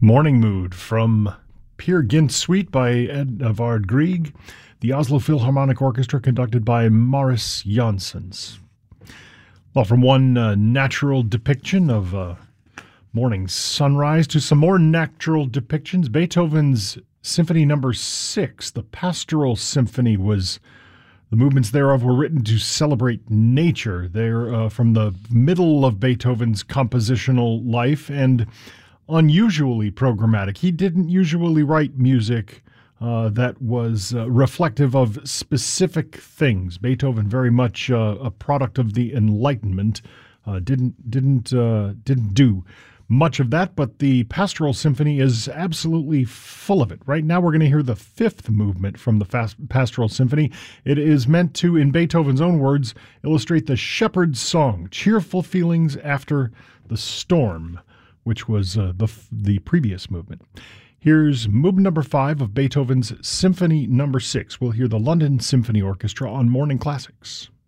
Morning Mood from Peer Gynt Suite by Edvard Grieg, the Oslo Philharmonic Orchestra conducted by Mariss Jansons. Well, from one natural depiction of morning sunrise to some more natural depictions, Beethoven's Symphony No. 6, the Pastoral Symphony, the movements thereof were written to celebrate nature. They're from the middle of Beethoven's compositional life and unusually programmatic. He didn't usually write music that was reflective of specific things. Beethoven, very much a product of the Enlightenment, didn't do much of that, but the Pastoral Symphony is absolutely full of it. Right now we're going to hear the fifth movement from the Pastoral Symphony. It is meant to, in Beethoven's own words, illustrate the shepherd's song, cheerful feelings after the storm, which was the previous movement. Here's movement number 5 of Beethoven's Symphony No. 6. We'll hear the London Symphony Orchestra on Morning Classics.